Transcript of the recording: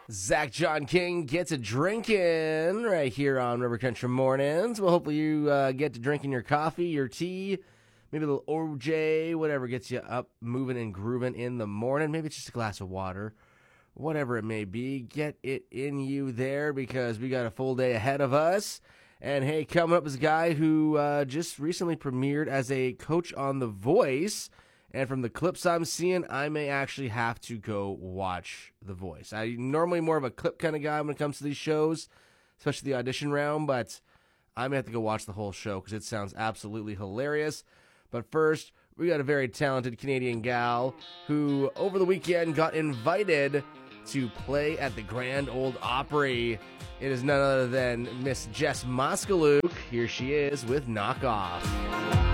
Zach John King gets a drinking right here on River Country Mornings. Well, hopefully you get to drinking your coffee, your tea, maybe a little OJ, whatever gets you up, moving and grooving in the morning. Maybe it's just a glass of water, whatever it may be. Get it in you there because we got a full day ahead of us. And hey, coming up is a guy who just recently premiered as a coach on The Voice. And from the clips I'm seeing, I may actually have to go watch The Voice. I'm normally more of a clip kind of guy when it comes to these shows, especially the audition round, but I may have to go watch the whole show because it sounds absolutely hilarious. But first, we got a very talented Canadian gal who, over the weekend, got invited to play at the Grand Ole Opry. It is none other than Miss Jess Moskaluke. Here she is with Knock Off.